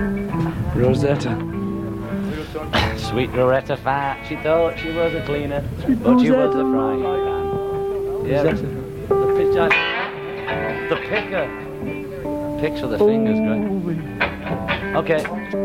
Rosetta. Sweet Rosetta fat. She thought she was a cleaner, but she was a frying pan. Yeah, the pitcher. The picker. Picks with the fingers, great. Okay.